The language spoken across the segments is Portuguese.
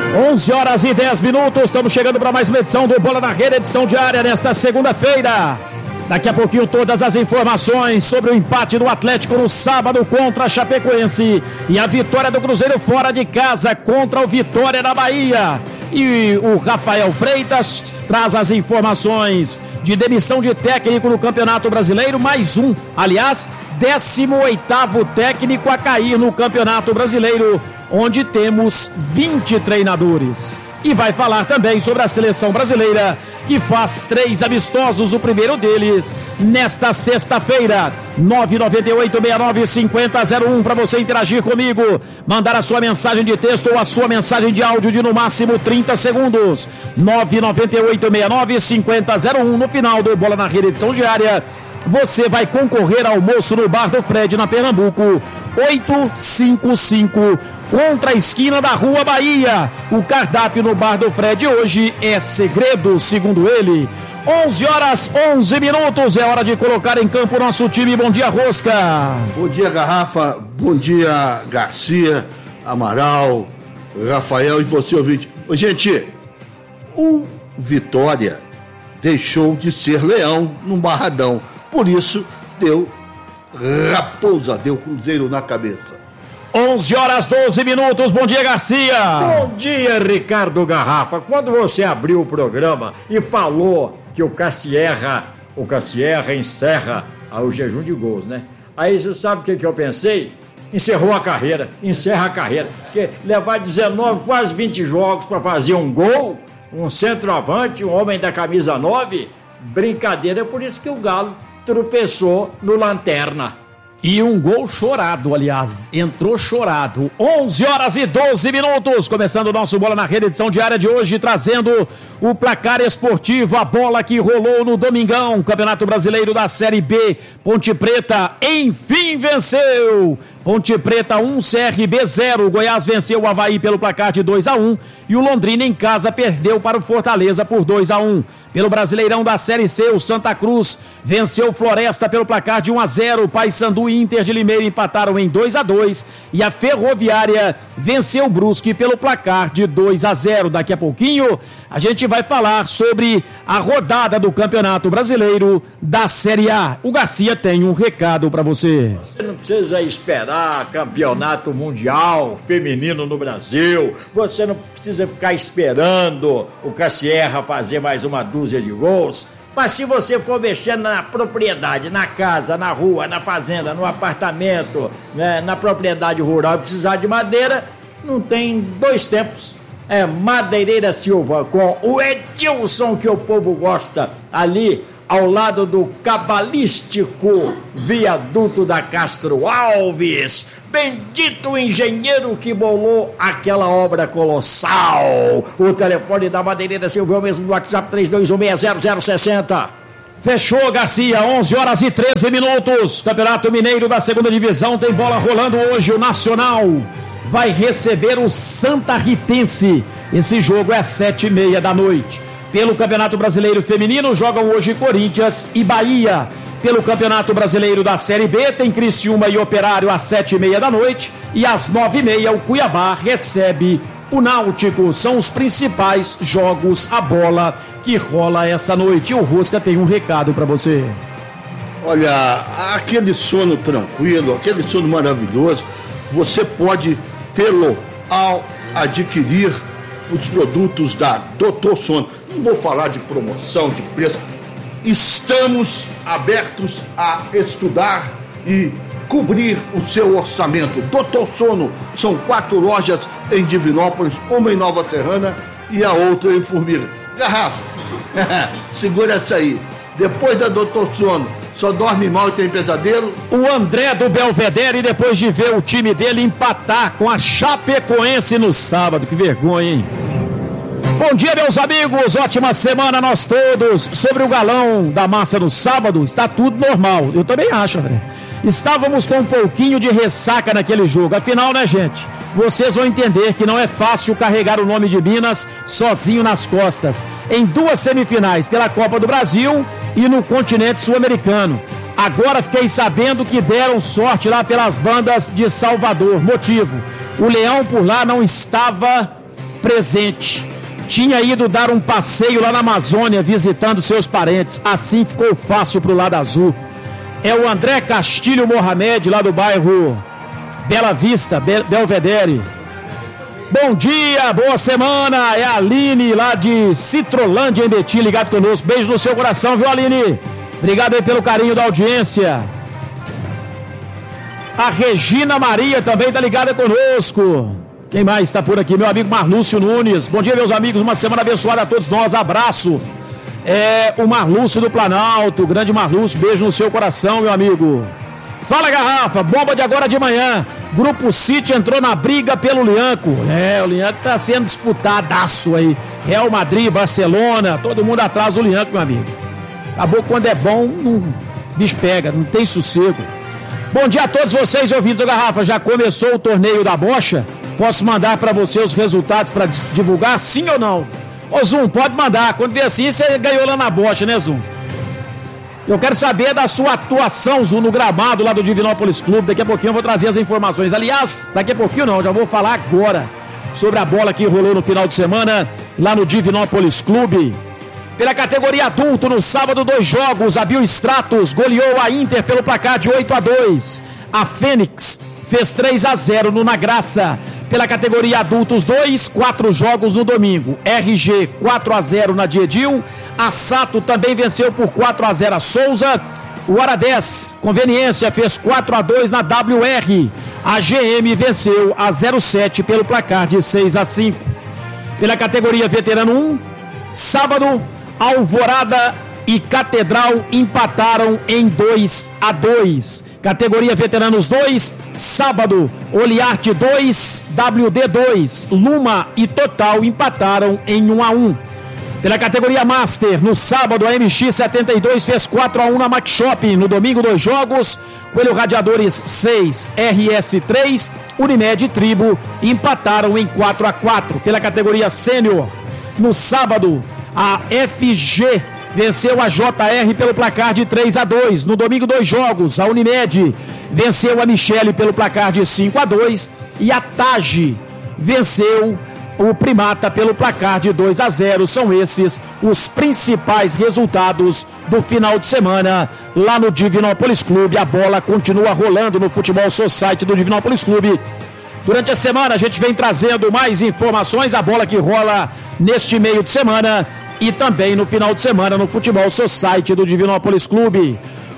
11h10, estamos chegando para mais uma edição do Bola na Rede, edição diária nesta segunda-feira. Daqui a pouquinho todas as informações sobre o empate do Atlético no sábado contra a Chapecoense e a vitória do Cruzeiro fora de casa contra o Vitória da Bahia. E o Rafael Freitas traz as informações de demissão de técnico no Campeonato Brasileiro, mais um, aliás, 18º técnico a cair no Campeonato Brasileiro, onde temos 20 treinadores. E vai falar também sobre a seleção brasileira, que faz 3 amistosos, o primeiro deles nesta sexta-feira. 998-69-5001 para você interagir comigo, mandar a sua mensagem de texto ou a sua mensagem de áudio de no máximo 30 segundos. 998-69-5001 no final do Bola na Rede, edição diária. Você vai concorrer ao almoço no Bar do Fred, na Pernambuco, 855, contra a esquina da Rua Bahia. O cardápio no Bar do Fred hoje é segredo, segundo ele. 11h11, é hora de colocar em campo o nosso time. Bom dia, Rosca. Bom dia, Garrafa. Bom dia, Garcia, Amaral, Rafael e você, ouvinte. Gente, o Vitória deixou de ser leão no Barradão. Por isso, deu raposa, deu Cruzeiro na cabeça. 11h12, bom dia, Garcia. Bom dia, Ricardo Garrafa. Quando você abriu o programa e falou que o Cassierra encerra o jejum de gols, né? Aí você sabe o que eu pensei? Encerra a carreira. Porque levar 19, quase 20 jogos para fazer um gol, um centroavante, um homem da camisa 9, brincadeira. É por isso que o Galo tropeçou no Lanterna. E um gol chorado, aliás, entrou chorado. 11h12, começando o nosso Bola na Rede, edição diária de hoje, trazendo o placar esportivo, a bola que rolou no domingão, Campeonato Brasileiro da Série B. Ponte Preta, enfim, venceu. Ponte Preta 1, CRB 0. O Goiás venceu o Avaí pelo placar de 2-1 e o Londrina em casa perdeu para o Fortaleza por 2-1. Pelo Brasileirão da Série C, o Santa Cruz venceu o Floresta pelo placar de 1-0. O Paysandu e Inter de Limeira empataram em 2-2 e a Ferroviária venceu o Brusque pelo placar de 2-0. Daqui a pouquinho a gente vai falar sobre a rodada do Campeonato Brasileiro da Série A. O Garcia tem um recado para você. Você não precisa esperar campeonato mundial feminino no Brasil. Você não precisa ficar esperando o Cassierra fazer mais uma dúzia de gols. Mas se você for mexendo na propriedade, na casa, na rua, na fazenda, no apartamento, né, na propriedade rural e precisar de madeira, não tem dois tempos. É Madeireira Silva, com o Edilson que o povo gosta, ali ao lado do cabalístico viaduto da Castro Alves. Bendito engenheiro que bolou aquela obra colossal. O telefone da Madeireira Silva é o mesmo do WhatsApp 32160060. Fechou, Garcia, 11h13. Campeonato Mineiro da segunda divisão tem bola rolando hoje. O Nacional vai receber o Santa Ritense. Esse jogo é às 7h30 da noite. Pelo Campeonato Brasileiro Feminino jogam hoje Corinthians e Bahia. Pelo Campeonato Brasileiro da Série B tem Criciúma e Operário às 7h30 da noite. E às 9h30 o Cuiabá recebe o Náutico. São os principais jogos, a bola que rola essa noite. E o Rosca tem um recado para você. Olha, aquele sono tranquilo, aquele sono maravilhoso, você pode tê-lo ao adquirir os produtos da Doutor Sono. Não vou falar de promoção, de preço. Estamos abertos a estudar e cobrir o seu orçamento. Doutor Sono, são 4 lojas em Divinópolis, uma em Nova Serrana e a outra em Formiga. Garrafa, segura essa aí. Depois da Doutor Sono, só dorme mal e tem pesadelo? O André do Belvedere, depois de ver o time dele empatar com a Chapecoense no sábado. Que vergonha, hein? Bom dia, meus amigos, ótima semana a nós todos. Sobre o galão da massa no sábado, está tudo normal. Eu também acho, André. Estávamos com um pouquinho de ressaca naquele jogo. Afinal, né, gente? Vocês vão entender que não é fácil carregar o nome de Minas sozinho nas costas. Em 2 semifinais pela Copa do Brasil e no continente sul-americano. Agora fiquei sabendo que deram sorte lá pelas bandas de Salvador. Motivo: o Leão por lá não estava presente. Tinha ido dar um passeio lá na Amazônia, visitando seus parentes. Assim ficou fácil pro lado azul. É o André Castilho Mohamed, lá do bairro Bela Vista, Belvedere. Bom dia, boa semana. É a Aline, lá de Citrolândia, em Betim, ligado conosco. Beijo no seu coração, viu, Aline? Obrigado aí pelo carinho da audiência. A Regina Maria também tá ligada conosco. Quem mais está por aqui? Meu amigo Marlúcio Nunes. Bom dia, meus amigos. Uma semana abençoada a todos nós. Abraço. É o Marlúcio do Planalto. Grande Marlúcio. Beijo no seu coração, meu amigo. Fala, Garrafa. Bomba de agora de manhã. Grupo City entrou na briga pelo Lianco. O Lianco tá sendo disputadaço aí. Real Madrid, Barcelona. Todo mundo atrás do Lianco, meu amigo. Acabou quando é bom, não bicho pega, não tem sossego. Bom dia a todos vocês, ouvintes do Garrafa. Já começou o torneio da bocha? Posso mandar para você os resultados para divulgar, sim ou não? Ô Zum, pode mandar. Quando vier assim, você ganhou lá na bocha, né, Zum? Eu quero saber da sua atuação, Zum, no gramado lá do Divinópolis Clube. Daqui a pouquinho eu vou trazer as informações. Aliás, daqui a pouquinho não, já vou falar agora sobre a bola que rolou no final de semana lá no Divinópolis Clube. Pela categoria adulto, no sábado, 2 jogos. A Biostratos goleou a Inter pelo placar de 8-2. A Fênix fez 3-0 no Na Graça. Pela categoria adultos 4 jogos no domingo. RG 4-0 na Diedil. A Sato também venceu por 4-0 a Souza. O Aradez Conveniência fez 4-2 na WR. A GM venceu a 07 pelo placar de 6-5. Pela categoria veterano 1, sábado, Alvorada e Catedral empataram em 2-2. Categoria Veteranos 2, sábado, Oliarte 2, WD 2, Luma e Total empataram em 1-1. Pela categoria Master, no sábado, a MX 72 fez 4-1 na Max Shopping. No domingo, 2 jogos, Coelho Radiadores 6, RS 3, Unimed e Tribo empataram em 4-4. Pela categoria Sênior, no sábado, a FG venceu a JR pelo placar de 3-2. No domingo, 2 jogos. A Unimed venceu a Michele pelo placar de 5-2. E a TAG venceu o Primata pelo placar de 2-0. São esses os principais resultados do final de semana lá no Divinópolis Clube. A bola continua rolando no Futebol Society do Divinópolis Clube. Durante a semana a gente vem trazendo mais informações. A bola que rola neste meio de semana e também no final de semana no Futebol Society do Divinópolis Clube.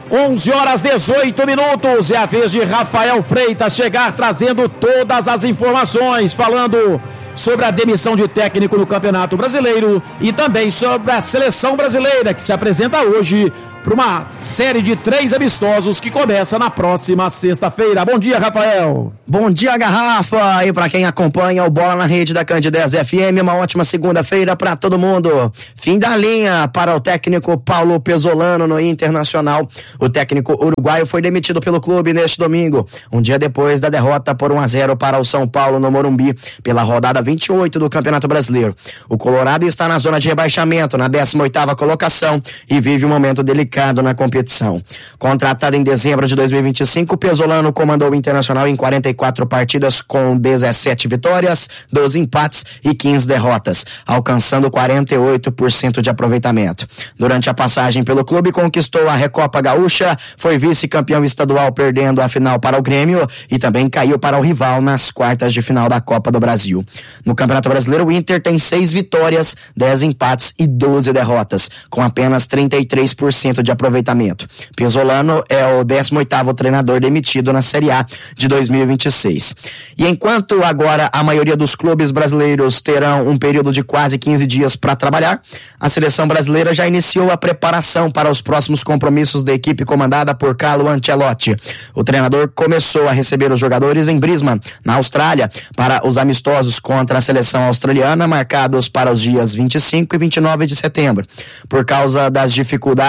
11h18. É a vez de Rafael Freitas chegar trazendo todas as informações, falando sobre a demissão de técnico no Campeonato Brasileiro e também sobre a seleção brasileira, que se apresenta hoje para uma série de 3 amistosos que começa na próxima sexta-feira. Bom dia, Rafael. Bom dia, Garrafa. E para quem acompanha o Bola na Rede da Candidez FM, uma ótima segunda-feira para todo mundo. Fim da linha para o técnico Paulo Pesolano no Internacional. O técnico uruguaio foi demitido pelo clube neste domingo, um dia depois da derrota por 1-0 para o São Paulo no Morumbi, pela rodada 28 do Campeonato Brasileiro. O Colorado está na zona de rebaixamento, na 18ª colocação, e vive um momento delicado na competição. Contratado em dezembro de 2025, Pesolano comandou o Internacional em 44 partidas com 17 vitórias, 12 empates e 15 derrotas, alcançando 48% de aproveitamento. Durante a passagem pelo clube, conquistou a Recopa Gaúcha, foi vice-campeão estadual perdendo a final para o Grêmio e também caiu para o rival nas quartas de final da Copa do Brasil. No Campeonato Brasileiro, o Inter tem 6 vitórias, 10 empates e 12 derrotas, com apenas 33% de aproveitamento. Pesolano é o 18º treinador demitido na Série A de 2026. E enquanto agora a maioria dos clubes brasileiros terão um período de quase 15 dias para trabalhar, a seleção brasileira já iniciou a preparação para os próximos compromissos da equipe comandada por Carlo Ancelotti. O treinador começou a receber os jogadores em Brisbane, na Austrália, para os amistosos contra a seleção australiana, marcados para os dias 25 e 29 de setembro. Por causa das dificuldades de logística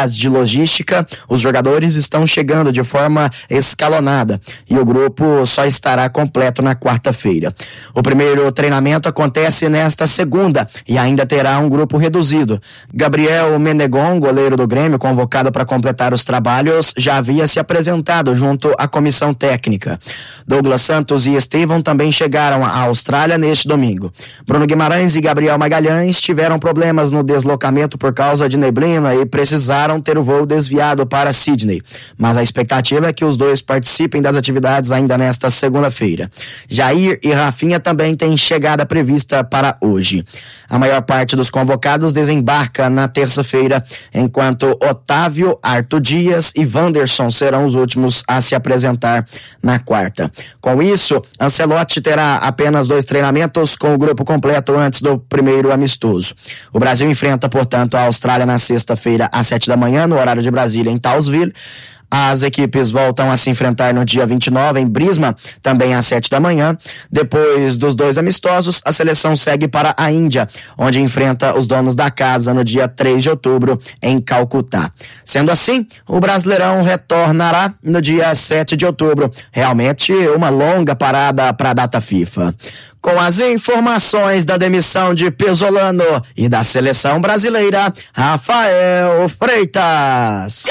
logística, os jogadores estão chegando de forma escalonada e o grupo só estará completo na quarta-feira. O primeiro treinamento acontece nesta segunda e ainda terá um grupo reduzido. Gabriel Menegon, goleiro do Grêmio, convocado para completar os trabalhos, já havia se apresentado junto à comissão técnica. Douglas Santos e Estevão também chegaram à Austrália neste domingo. Bruno Guimarães e Gabriel Magalhães tiveram problemas no deslocamento por causa de neblina e precisaram ter o voo desviado para Sydney. Mas a expectativa é que os dois participem das atividades ainda nesta segunda-feira. Jair e Rafinha também têm chegada prevista para hoje. A maior parte dos convocados desembarca na terça-feira, enquanto Otávio, Arthur Dias e Wanderson serão os últimos a se apresentar na quarta. Com isso, Ancelotti terá apenas 2 treinamentos com o grupo completo antes do primeiro amistoso. O Brasil enfrenta, portanto, a Austrália na sexta-feira às 7h, no horário de Brasília, em Townsville. As equipes voltam a se enfrentar no dia 29 em Brisbane, também às 7h. Depois dos 2 amistosos, a seleção segue para a Índia, onde enfrenta os donos da casa no dia 3 de outubro em Calcutá. Sendo assim, o Brasileirão retornará no dia 7 de outubro. Realmente uma longa parada para a data FIFA. Com as informações da demissão de Pesolano e da seleção brasileira, Rafael Freitas.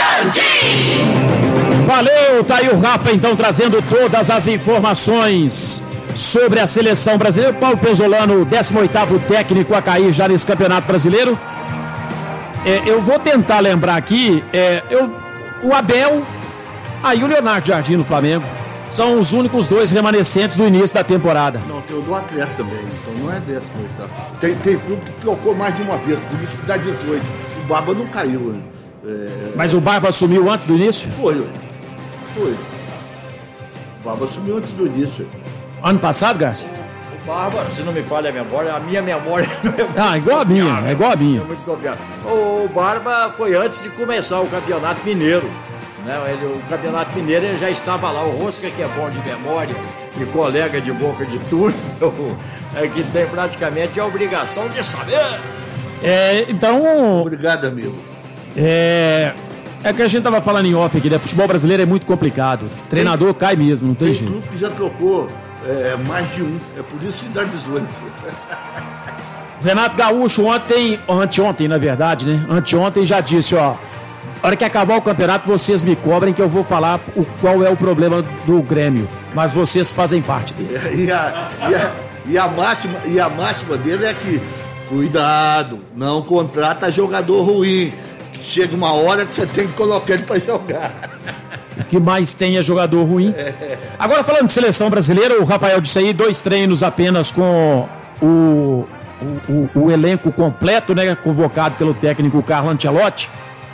Valeu, tá aí o Rafa então trazendo todas as informações sobre a seleção brasileira. Paulo Pesolano, 18º técnico a cair já nesse Campeonato Brasileiro. Eu vou tentar lembrar aqui, o Abel, aí o Leonardo Jardim no Flamengo. São os únicos 2 remanescentes do início da temporada. Não, tem o do Atlético também, então não é 18º. Tem clube que trocou mais de uma vez, por isso que dá 18. O Barba não caiu, né? Mas o Barba assumiu antes do início? Foi. O Barba assumiu antes do início. Ano passado, Garcia? O Barba, se não me falha a memória, a minha memória não é igual a minha, é igual a minha. É muito confiável. O Barba foi antes de começar o Campeonato Mineiro. O Campeonato Mineiro ele já estava lá. O Rosca, que é bom de memória e colega de boca de túnel, que tem praticamente a obrigação de saber. Então... Obrigado, amigo. É que a gente tava falando em off aqui, né? Futebol brasileiro é muito complicado. Treinador cai mesmo, não tem jeito. Tem clube que já trocou mais de um. É por isso que dá 18. Renato Gaúcho anteontem, na verdade, né? Anteontem já disse, ó. A hora que acabar o campeonato, vocês me cobrem que eu vou falar qual é o problema do Grêmio. Mas vocês fazem parte dele. E a máxima dele é que, cuidado, não contrata jogador ruim. Chega uma hora que você tem que colocar ele para jogar. O que mais tem é jogador ruim. Agora, falando de seleção brasileira, o Rafael disse aí, 2 treinos apenas com o elenco completo, né? Convocado pelo técnico Carlo Ancelotti.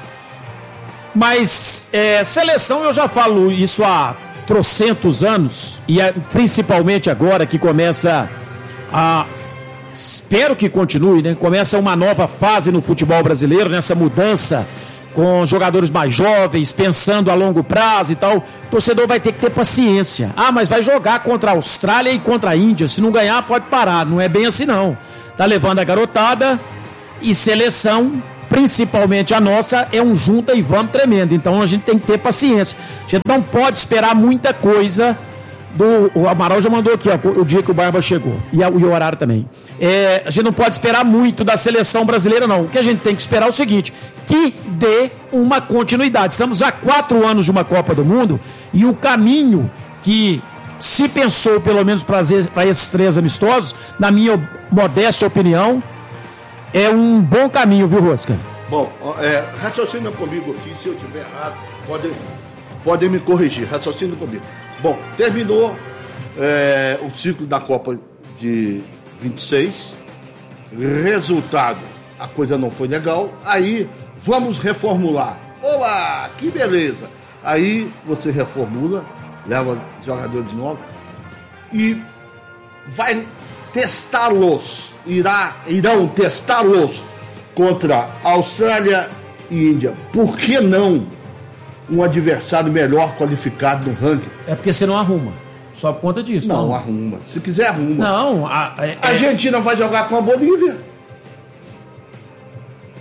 Mas seleção, eu já falo isso há trocentos anos, e principalmente agora que começa espero que continue, né? Começa uma nova fase no futebol brasileiro, nessa mudança com jogadores mais jovens, pensando a longo prazo e tal. O torcedor vai ter que ter paciência. Mas vai jogar contra a Austrália e contra a Índia, se não ganhar pode parar. Não é bem assim não. Tá levando a garotada, e seleção, principalmente a nossa, é um junta e vamos tremendo. Então a gente tem que ter paciência. A gente não pode esperar muita coisa o Amaral já mandou aqui, ó, o dia que o Barba chegou. E o horário também. A gente não pode esperar muito da seleção brasileira, não. O que a gente tem que esperar é o seguinte: que dê uma continuidade. Estamos há 4 anos de uma Copa do Mundo, e o caminho que se pensou, pelo menos para esses 3 amistosos, na minha modesta opinião, é um bom caminho, viu, Rosca? Bom, raciocina comigo aqui, se eu estiver errado, podem me corrigir, raciocina comigo. Bom, terminou o ciclo da Copa de 26, resultado, a coisa não foi legal, aí vamos reformular. Oba, que beleza! Aí você reformula, leva jogadores novos e vai testá-los, irão testá-los contra Austrália e Índia. Por que não um adversário melhor qualificado no ranking? É porque você não arruma. Só por conta disso. Não, arruma. Se quiser, arruma. Não. A Argentina vai jogar com a Bolívia.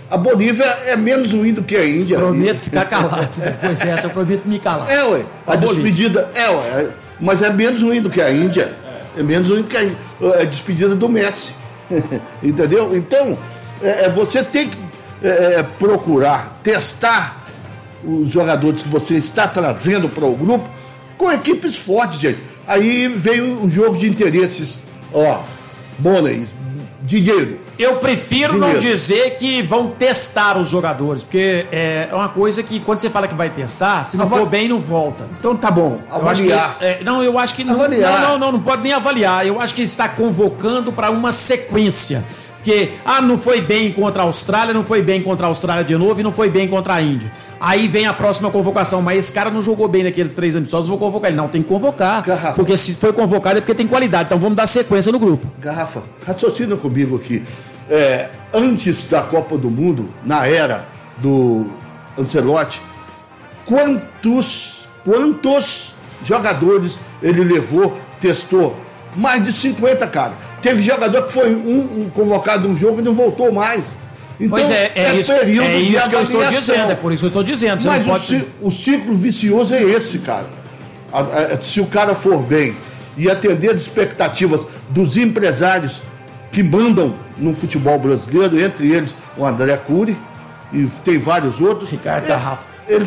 A Bolívia é menos ruim do que a Índia. Prometo ficar calado. Depois dessa, eu prometo me calar. A despedida. Mas é menos ruim do que a Índia. É menos ruim do que a despedida do Messi. Entendeu? Então, você tem que procurar testar os jogadores que você está trazendo para o grupo com equipes fortes, gente. Aí veio o jogo de interesses. Money, dinheiro. Eu prefiro não dizer que vão testar os jogadores, porque é uma coisa que quando você fala que vai testar, se não for bem, não volta. Então tá bom, avaliar. Eu acho que não, avaliar. Não pode nem avaliar. Eu acho que está convocando para uma sequência. Porque, não foi bem contra a Austrália, não foi bem contra a Austrália de novo e não foi bem contra a Índia. Aí vem a próxima convocação, mas esse cara não jogou bem naqueles 3 amistosos, vou convocar ele. Não, tem que convocar, Garrafa. Porque se foi convocado é porque tem qualidade, então vamos dar sequência no grupo. Garrafa, raciocina comigo aqui. Antes da Copa do Mundo, na era do Ancelotti, quantos jogadores ele levou, testou? Mais de 50, cara. Teve jogador que foi convocado um jogo e não voltou mais. Então, pois isso que eu estou dizendo, é por isso que eu estou dizendo. Mas o ciclo vicioso é esse, cara. Se o cara for bem e atender as expectativas dos empresários que mandam no futebol brasileiro, entre eles o André Cury, e tem vários outros, Ricardo Garrafa.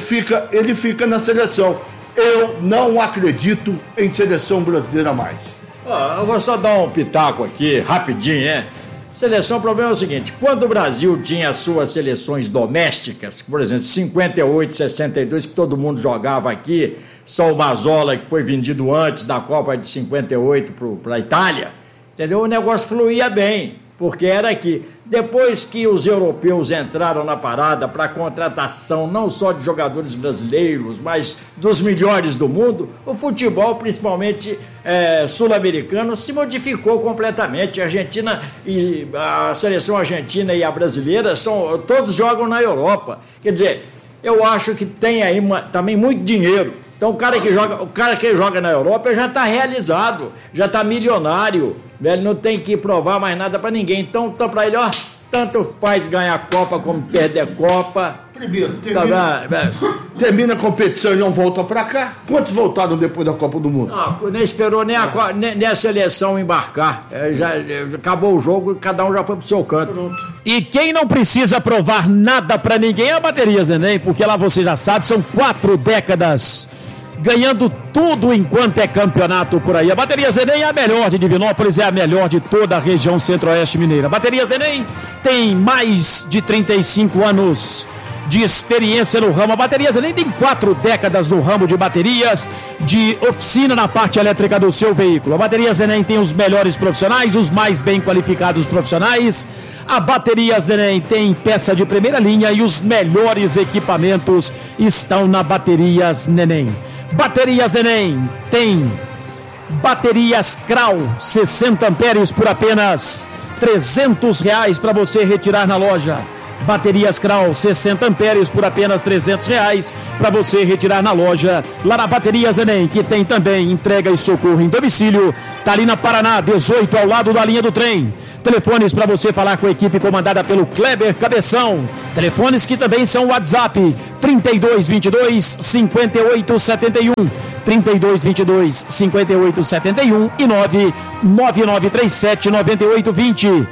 Ele fica na seleção. Eu não acredito em seleção brasileira mais. Eu vou só dar um pitaco aqui, rapidinho, Seleção, o problema é o seguinte: quando o Brasil tinha as suas seleções domésticas, por exemplo, 58, 62, que todo mundo jogava aqui, só o Mazzola, que foi vendido antes da Copa de 58 para a Itália, entendeu? O negócio fluía bem, porque era aqui. Depois que os europeus entraram na parada para a contratação não só de jogadores brasileiros, mas dos melhores do mundo, o futebol, principalmente sul-americano, se modificou completamente. A Argentina e a seleção argentina e a brasileira todos jogam na Europa. Quer dizer, eu acho que tem aí também muito dinheiro. Então o cara que joga na Europa já está realizado, já está milionário, ele não tem que provar mais nada para ninguém. Então para ele, tanto faz ganhar a Copa como perder a Copa. Primeiro, termina a competição e não volta para cá. Quantos voltaram depois da Copa do Mundo? Nem esperou nem a seleção embarcar. Já acabou o jogo e cada um já foi pro seu canto. Pronto. E quem não precisa provar nada para ninguém é a Baterias Neném, porque lá você já sabe, são 4 décadas ganhando tudo enquanto é campeonato por aí. A Baterias Neném é a melhor de Divinópolis, é a melhor de toda a região centro-oeste mineira. Baterias Neném tem mais de 35 anos de experiência no ramo. A Baterias Neném tem 4 décadas no ramo de baterias, de oficina na parte elétrica do seu veículo. A Baterias Neném tem os melhores profissionais, os mais bem qualificados profissionais. A Baterias Neném tem peça de primeira linha e os melhores equipamentos estão na Baterias Neném. Baterias Neném tem baterias Krau 60 amperes por apenas R$300 para você retirar na loja. Baterias Krau 60 amperes por apenas R$300 para você retirar na loja. Lá na Baterias Neném, que tem também entrega e socorro em domicílio, tá ali na Paraná 18, ao lado da linha do trem. Telefones para você falar com a equipe comandada pelo Kleber Cabeção. Telefones que também são WhatsApp: 3222-5871, 3222-5871 e 99937-9820.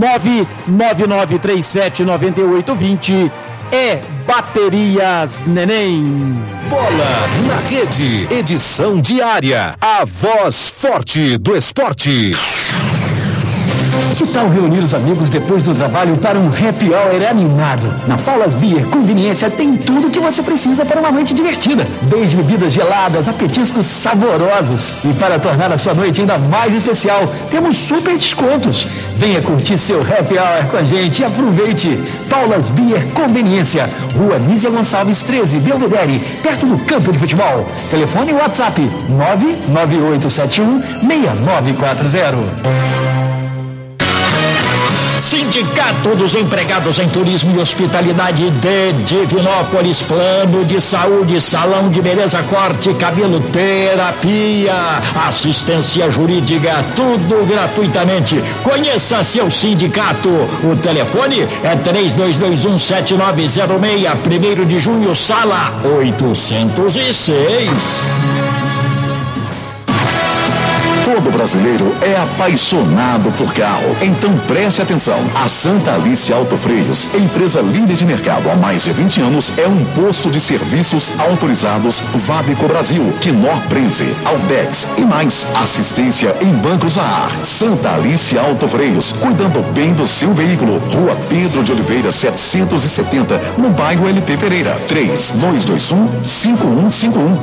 99937-9820 é Baterias Neném. Bola na Rede, edição diária. A voz forte do esporte. Que tal reunir os amigos depois do trabalho para um happy hour animado? Na Paulas Beer Conveniência tem tudo que você precisa para uma noite divertida. Desde bebidas geladas a petiscos saborosos. E para tornar a sua noite ainda mais especial, temos super descontos. Venha curtir seu happy hour com a gente e aproveite. Paulas Beer Conveniência, Rua Nízia Gonçalves 13, Belvedere, perto do campo de futebol. Telefone e WhatsApp 99871-6940. Sindicato dos Empregados em Turismo e Hospitalidade de Divinópolis, plano de saúde, salão de beleza, corte, cabelo, terapia, assistência jurídica, tudo gratuitamente. Conheça seu sindicato. O telefone é 32217906, 1º de junho, sala 806. Todo brasileiro é apaixonado por carro. Então preste atenção. A Santa Alice Autofreios, empresa líder de mercado há mais de 20 anos, é um posto de serviços autorizados Vadeco Brasil, Knorr Prense, Aldex e mais. Assistência em bancos a ar. Santa Alice Autofreios, cuidando bem do seu veículo. Rua Pedro de Oliveira, 770, no bairro LP Pereira. 3221-5151.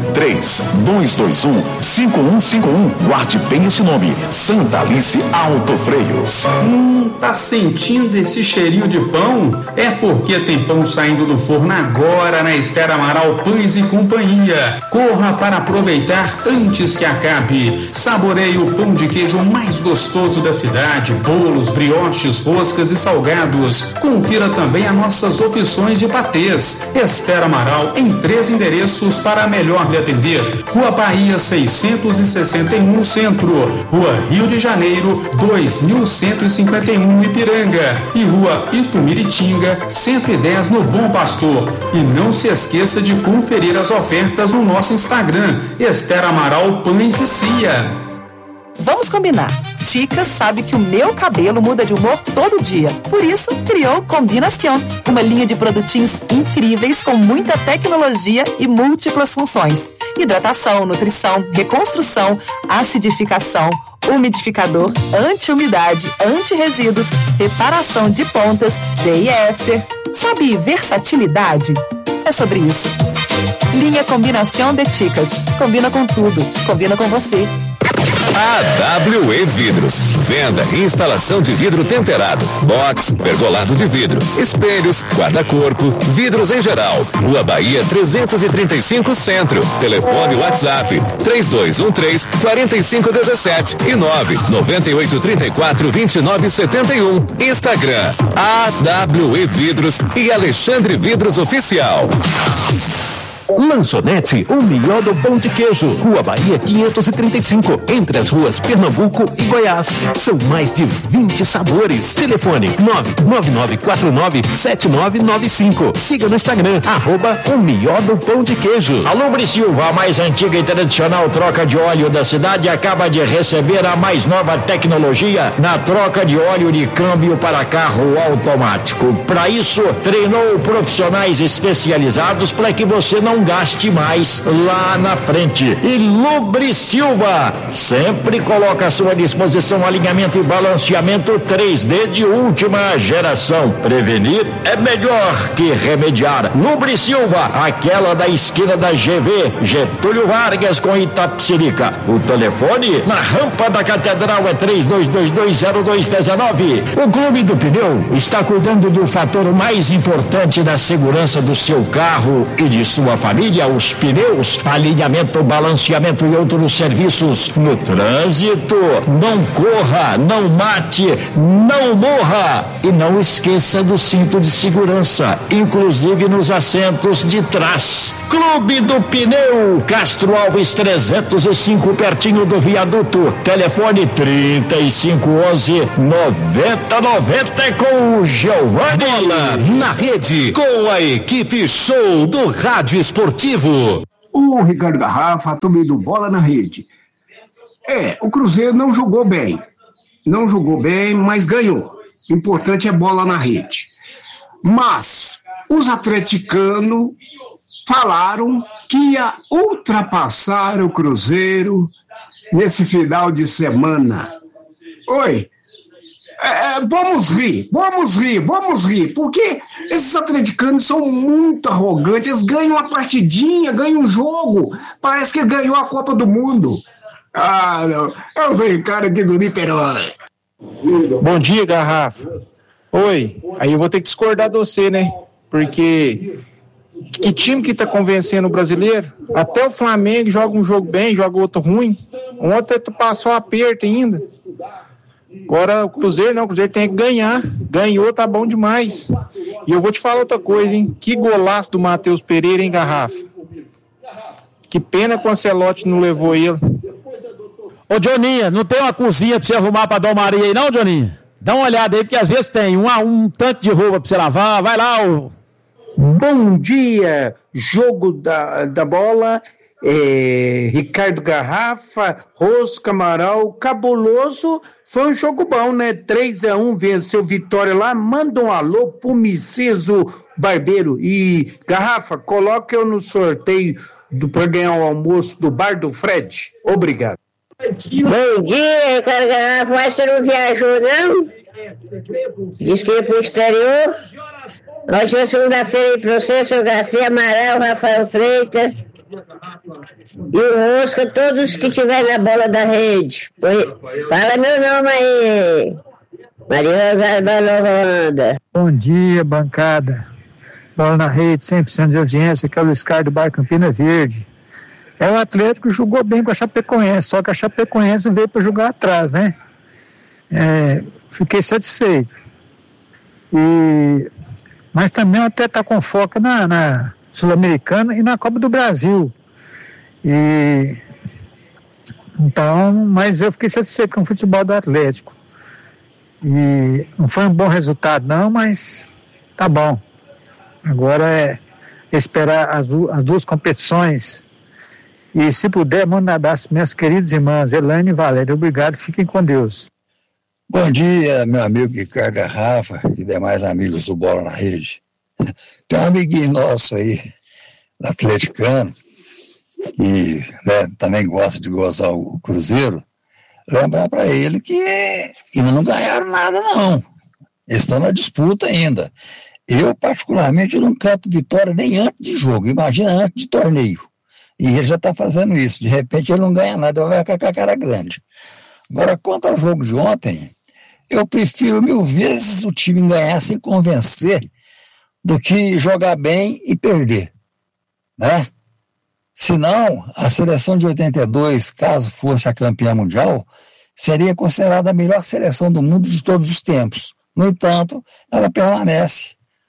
3221-5151. Guarde bem esse nome, Santa Alice Autofreios. Tá sentindo esse cheirinho de pão? É porque tem pão saindo do forno agora na Esther Amaral Pães e Companhia. Corra para aproveitar antes que acabe. Saboreie o pão de queijo mais gostoso da cidade, bolos, brioches, roscas e salgados. Confira também as nossas opções de patês. Esther Amaral em 3 endereços para melhor lhe atender. Rua Bahia 661 no centro, Rua Rio de Janeiro 2151 Ipiranga e Rua Itumiritinga 110 no Bom Pastor. E não se esqueça de conferir as ofertas no nosso Instagram, Esther Amaral Pães e Cia. Vamos combinar. Ticas sabe que o meu cabelo muda de humor todo dia. Por isso, criou Combinação, uma linha de produtinhos incríveis com muita tecnologia e múltiplas funções. Hidratação, nutrição, reconstrução, acidificação, umidificador, anti-umidade, anti-resíduos, reparação de pontas, day e after. Sabe versatilidade? É sobre isso. Linha Combinação de Ticas. Combina com tudo. Combina com você. AWE Vidros, venda e instalação de vidro temperado, box, pergolado de vidro, espelhos, guarda-corpo, vidros em geral. Rua Bahia 335 Centro. Telefone WhatsApp 3213-4517 e 99834-2971. Instagram AWE Vidros e Alexandre Vidros Oficial. Lanchonete, o melhor do pão de queijo. Rua Bahia 535, entre as ruas Pernambuco e Goiás. São mais de 20 sabores. Telefone 999497995. Siga no Instagram, @o melhor do pão de queijo. A Lubre Silva, a mais antiga e tradicional troca de óleo da cidade, acaba de receber a mais nova tecnologia na troca de óleo de câmbio para carro automático. Para isso, treinou profissionais especializados para que você não gaste mais lá na frente. E Lubre Silva sempre coloca à sua disposição alinhamento e balanceamento 3D de última geração. Prevenir é melhor que remediar. Lubre Silva, aquela da esquina da GV, Getúlio Vargas com Itapecerica. O telefone na rampa da Catedral é 32220219. O Clube do Pneu está cuidando do fator mais importante da segurança do seu carro e de sua família, os pneus, alinhamento, balanceamento e outros serviços no trânsito. Não corra, não mate, não morra e não esqueça do cinto de segurança, inclusive nos assentos de trás. Clube do Pneu, Castro Alves 305, pertinho do viaduto. Telefone 3511-9090 com o Giovanni. Bola na rede com a equipe show do Rádio Esportivo. O Ricardo Garrafa, também do Bola na Rede. O Cruzeiro não jogou bem. Não jogou bem, mas ganhou. O importante é bola na rede. Mas os atleticanos falaram que ia ultrapassar o Cruzeiro nesse final de semana. Vamos rir, porque esses atleticanos são muito arrogantes, eles ganham uma partidinha, ganham um jogo, parece que ganhou a Copa do Mundo. Não, eu sou o cara aqui do Niterói. Bom dia, Garrafa. Oi, aí eu vou ter que discordar de você, né? Porque que time que tá convencendo o brasileiro? Até o Flamengo joga um jogo bem, joga outro ruim. Ontem tu passou aperto ainda. Agora o Cruzeiro não, o Cruzeiro tem que ganhar Ganhou, tá bom demais. E eu vou te falar outra coisa, hein? Que golaço do Matheus Pereira, hein, Garrafa? Que pena que o Ancelotti não levou ele. Ô, Joninha, não tem uma cozinha pra você arrumar pra Dom Maria aí, não, Joninha? Dá uma olhada aí, porque às vezes tem um tanque de roupa pra você lavar. Vai lá, ô. Bom dia, jogo da bola, Ricardo Garrafa, Rosca, Amaral, cabuloso, foi um jogo bom, né? 3-1, venceu Vitória lá, manda um alô pro Miceso Barbeiro. E Garrafa, coloca eu no sorteio pra ganhar o almoço do Bar do Fred. Obrigado. Bom dia, Ricardo Garrafa, mas você não viajou, não? Diz que ia pro exterior. Ótima segunda-feira aí pra você, seu Garcia Amaral, Rafael Freitas e o Rosca, todos que estiverem na bola da rede. Fala meu nome aí, Maria Rosário da Nova Holanda. Bom dia, bancada. Bola na rede, 100% de audiência, que é o Luiz Carlos do Bar Campina Verde. É o Atlético que jogou bem com a Chapecoense, só que a Chapecoense veio para jogar atrás, né? Fiquei satisfeito. Mas também até está com foco na Sul-Americana e na Copa do Brasil. Mas eu fiquei satisfeito com o futebol do Atlético. E não foi um bom resultado não, mas tá bom. Agora é esperar as duas competições. E se puder, manda um abraço meus queridos irmãos, Elaine e Valéria. Obrigado, fiquem com Deus. Bom dia, meu amigo Ricardo Garrafa e demais amigos do Bola na Rede. Tem um amiguinho nosso aí, atleticano, e também gosta de gozar o Cruzeiro. Lembrar para ele que ainda não ganharam nada, não. Eles estão na disputa ainda. Eu, particularmente, não canto vitória nem antes de jogo, imagina antes de torneio. E ele já está fazendo isso. De repente ele não ganha nada, vai ficar com a cara grande. Agora, quanto ao jogo de ontem, eu prefiro 1000 vezes o time ganhar sem convencer do que jogar bem e perder, né? Senão, a seleção de 82, caso fosse a campeã mundial, seria considerada a melhor seleção do mundo de todos os tempos. No entanto, ela permanece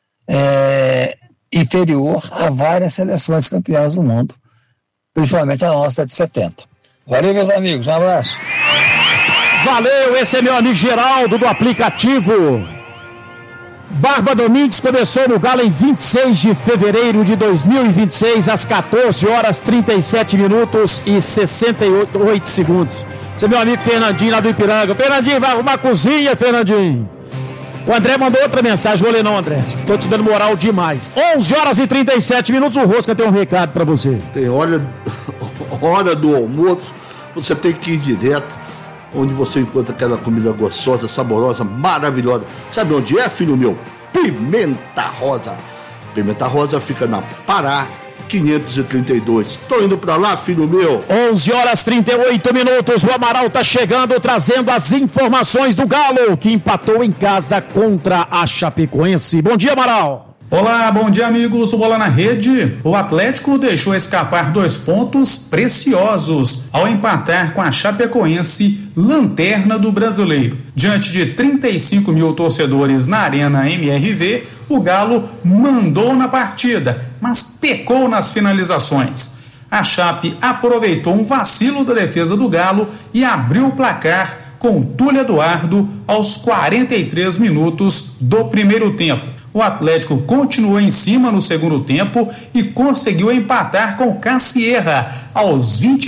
inferior a várias seleções campeãs do mundo, principalmente a nossa de 70. Valeu, meus amigos, um abraço. Valeu, esse é meu amigo Geraldo do aplicativo. Barba Domingues começou no Galo em 26 de fevereiro de 2026, às 14 horas 37 minutos e 68 segundos. Esse é meu amigo Fernandinho lá do Ipiranga. Fernandinho, vai arrumar a cozinha, Fernandinho. O André mandou outra mensagem, vou ler não, André. Estou te dando moral demais. 11 horas e 37 minutos, o Rosca tem um recado para você. Tem hora do almoço, você tem que ir direto onde você encontra aquela comida gostosa, saborosa, maravilhosa. Sabe onde é, filho meu? Pimenta Rosa. Pimenta Rosa fica na Pará 532. Tô indo pra lá, filho meu. 11 horas 38 minutos. O Amaral tá chegando, trazendo as informações do Galo, que empatou em casa contra a Chapecoense. Bom dia, Amaral. Olá, bom dia, amigos do Bola na Rede. O Atlético deixou escapar 2 pontos preciosos ao empatar com a Chapecoense, lanterna do Brasileiro. Diante de 35 mil torcedores na Arena MRV, o Galo mandou na partida, mas pecou nas finalizações. A Chape aproveitou um vacilo da defesa do Galo e abriu o placar com Túlio Eduardo aos 43 minutos do primeiro tempo. O Atlético continuou em cima no segundo tempo e conseguiu empatar com Cassierra aos 20